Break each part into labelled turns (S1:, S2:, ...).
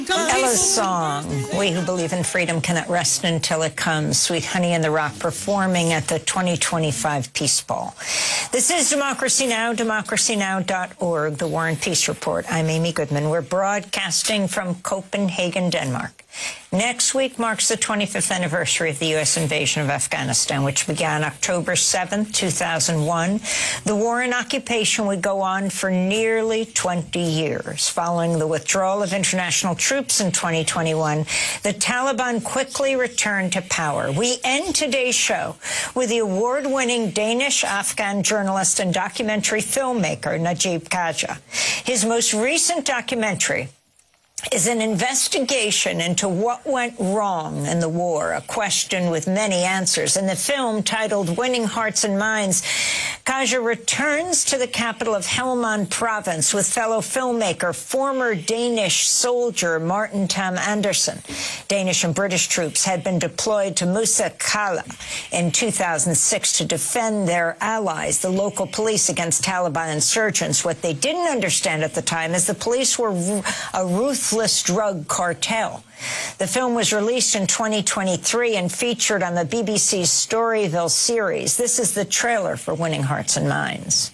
S1: Ella's song, We Who Believe in Freedom Cannot Rest Until It Comes, Sweet Honey in the Rock, performing at the 2025 Peace Ball. This is Democracy Now!, democracynow.org, the War and Peace Report. I'm Amy Goodman. We're broadcasting from Copenhagen, Denmark. Next week marks the 25th anniversary of the U.S. invasion of Afghanistan, which began October 7th, 2001. The war and occupation would go on for nearly 20 years. Following the withdrawal of international troops in 2021, the Taliban quickly returned to power. We end today's show with the award-winning Danish-Afghan journalist and documentary filmmaker Najib Khaja. His most recent documentary is an investigation into what went wrong in the war, a question with many answers. In the film, titled Winning Hearts and Minds, Khaja returns to the capital of Helmand province with fellow filmmaker, former Danish soldier Martin Tam Andersen. Danish and British troops had been deployed to Musa Qala in 2006 to defend their allies, the local police, against Taliban insurgents. What they didn't understand at the time is the police were a ruthless drug cartel. The film was released in 2023 and featured on the BBC's Storyville series. This is the trailer for Winning Hearts and Minds.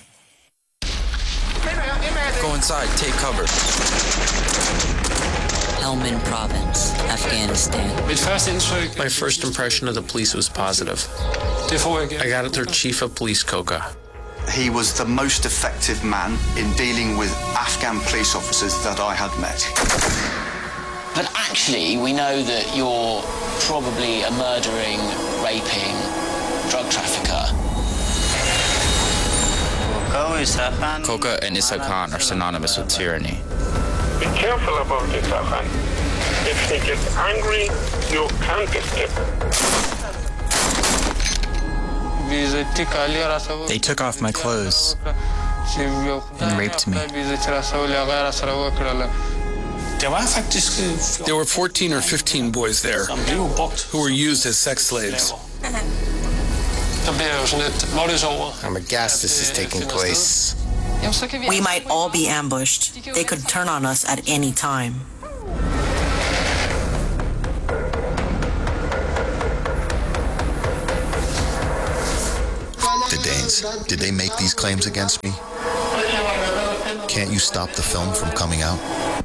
S2: Go inside, take cover.
S3: Helmand Province, Afghanistan.
S2: My first impression of the police was positive. I got their chief of police, Koka.
S4: He was the most effective man in dealing with Afghan police officers that I had met.
S3: But actually, we know that you're probably a murdering, raping drug trafficker.
S2: Koka and Issa Khan are synonymous with tyranny.
S5: Be careful about Issa Khan. If he gets angry, you can't escape.
S2: They took off my clothes and raped me.
S6: There were 14 or 15 boys there who were used as sex slaves.
S7: I'm aghast this is taking place.
S8: We might all be ambushed. They could turn on us at any time.
S7: The Danes, did they make these claims against me? Can't you stop the film from coming out?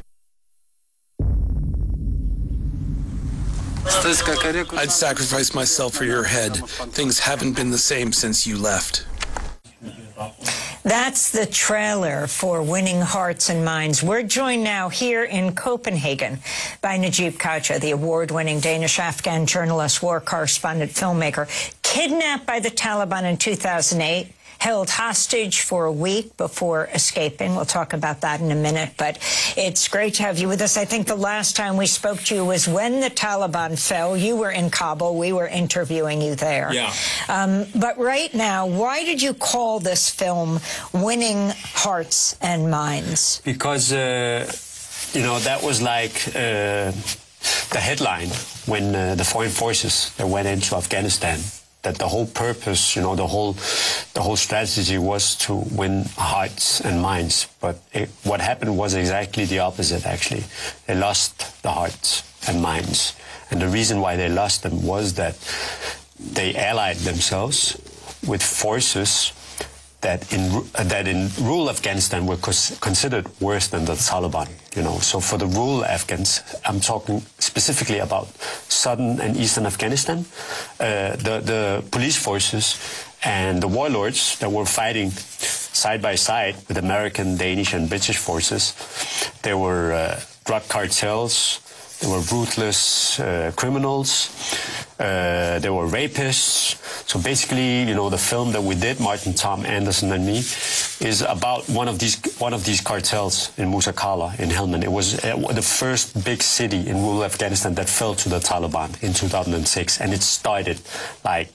S6: I'd sacrifice myself for your head. Things haven't been the same since you left.
S1: That's the trailer for Winning Hearts and Minds. We're joined now here in Copenhagen by Najib Khaja, the award-winning Danish-Afghan journalist, war correspondent, filmmaker, kidnapped by the Taliban in 2008, held hostage for a week before escaping. We'll talk about that in a minute, but it's great to have you with us. I think the last time we spoke to you was when the Taliban fell. You were in Kabul. We were interviewing you there.
S6: Yeah.
S1: But right now, why did you call this film Winning Hearts and Minds?
S9: Because, you know, that was like the headline when the foreign forces that went into Afghanistan, that the whole purpose, you know, the whole strategy was to win hearts and minds. But what happened was exactly the opposite, actually. They lost the hearts and minds. And the reason why they lost them was that they allied themselves with forces that in rural Afghanistan were considered worse than the Taliban, you know. So for the rural Afghans, I'm talking specifically about southern and eastern Afghanistan, the police forces and the warlords that were fighting side by side with American, Danish and British forces, there were drug cartels, there were ruthless criminals, there were rapists. So basically, you know, the film that we did, Martin Tam Andersen and me, is about one of these cartels in Musa Qala in Helmand. It was the first big city in rural Afghanistan that fell to the Taliban in 2006, and it started like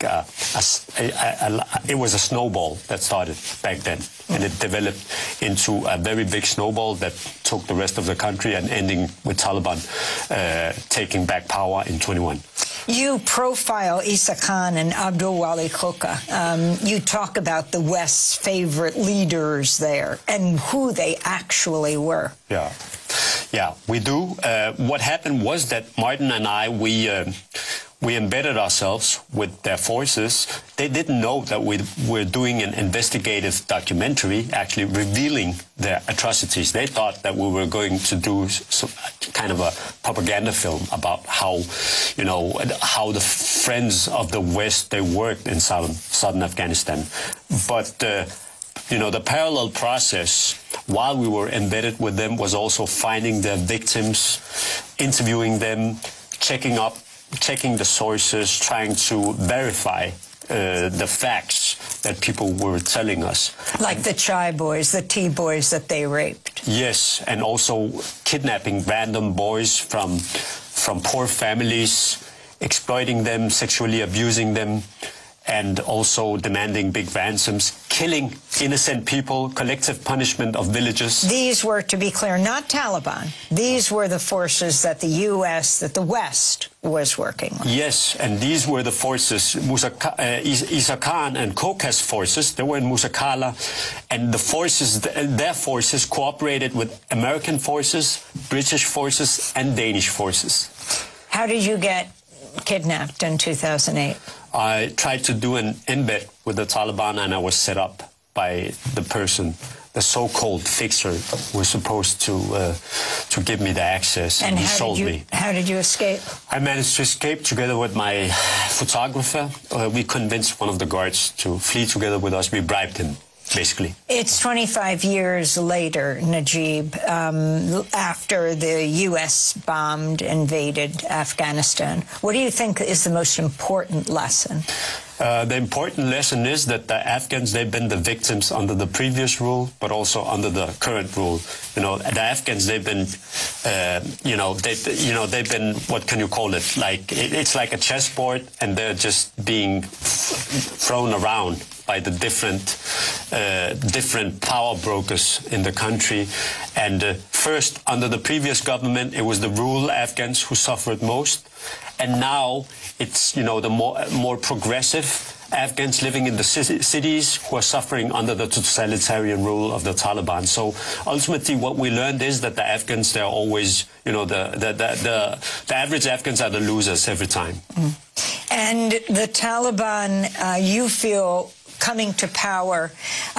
S9: it was a snowball that started back then, and it developed into a very big snowball that took the rest of the country and ending with Taliban taking back power in 21.
S1: You profile Issa Khan and Abdul Wali Koka. You talk about the West's favorite leaders there and who they actually were.
S9: Yeah, Yeah, we do. What happened was that Martin and I, we embedded ourselves with their forces. They didn't know that we were doing an investigative documentary, actually revealing their atrocities. They thought that we were going to do some kind of a propaganda film about how, how the friends of the West, they worked in southern Afghanistan. But, the parallel process while we were embedded with them was also finding their victims, interviewing them, checking the sources, trying to verify the facts that people were telling us.
S1: Like the Chai boys, the T boys that they raped.
S9: Yes, and also kidnapping random boys from poor families, exploiting them, sexually abusing them, and also demanding big ransoms, killing innocent people, collective punishment of villages.
S1: These were, to be clear, not Taliban. These were the forces that the U.S., that the West was working with.
S9: Yes, and these were the forces, Isa Khan and Koka's forces. They were in Musakala, and the forces, their forces cooperated with American forces, British forces, and Danish forces.
S1: How did you get kidnapped in 2008?
S9: I tried to do an embed with the Taliban, and I was set up by the person, the so-called fixer, who was supposed to give me the access, and he sold me.
S1: How did you escape?
S9: I managed to escape together with my photographer. We convinced one of the guards to flee together with us. We bribed him, basically.
S1: It's 25 years later, Najib, after the U.S. invaded Afghanistan. What do you think is the most important lesson?
S9: The important lesson is that the Afghans, they've been the victims under the previous rule, but also under the current rule. The Afghans, they've been, they've been, what can you call it? It's like a chessboard, and they're just being thrown around by the different power brokers in the country. And first, under the previous government, it was the rural Afghans who suffered most. And now it's, the more progressive Afghans living in the cities who are suffering under the totalitarian rule of the Taliban. So ultimately what we learned is that the Afghans, they're always, the average Afghans are the losers every time.
S1: And the Taliban, you feel, coming to power,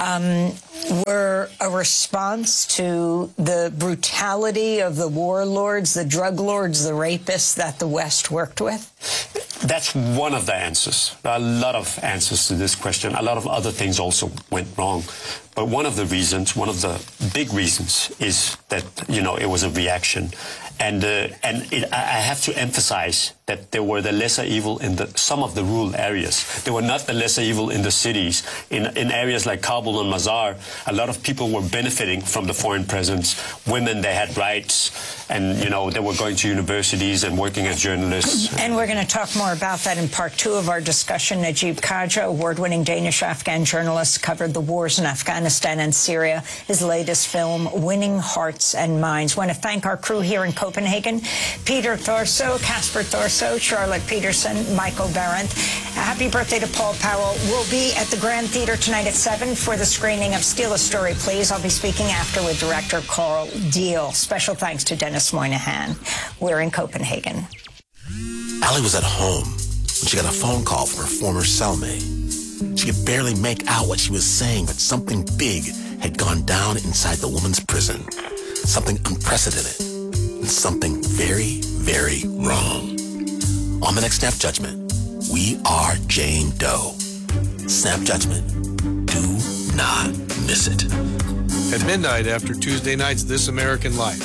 S1: were a response to the brutality of the warlords, the drug lords, the rapists that the West worked with?
S9: That's one of the answers. There are a lot of answers to this question. A lot of other things also went wrong. But one of the big reasons is that, it was a reaction. And I have to emphasize that there were the lesser evil in some of the rural areas. There were not the lesser evil in the cities. In areas like Kabul and Mazar, a lot of people were benefiting from the foreign presence. Women, they had rights, and, they were going to universities and working as journalists.
S1: And we're going to talk more about that in part 2 of our discussion. Najib Khaja, award-winning Danish-Afghan journalist, covered the wars in Afghanistan and Syria. His latest film, Winning Hearts and Minds. I want to thank our crew here in Copenhagen: Peter Thorso, Casper Thorso, Charlotte Peterson, Michael Berendt. Happy birthday to Paul Powell. We'll be at the Grand Theater tonight at 7 for the screening of Steal a Story, Please. I'll be speaking after with director Carl Deal. Special thanks to Dennis Moynihan. We're in Copenhagen.
S10: Allie was at home when she got a phone call from her former cellmate. She could barely make out what she was saying, but something big had gone down inside the woman's prison. Something unprecedented. And something very, very wrong. On the next Snap Judgment, we are Jane Doe. Snap Judgment. Do not miss it.
S11: At midnight after Tuesday night's This American Life.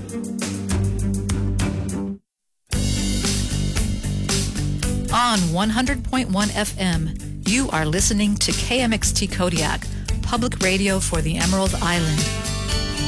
S12: On 100.1 FM, you are listening to KMXT Kodiak, public radio for the Emerald Island.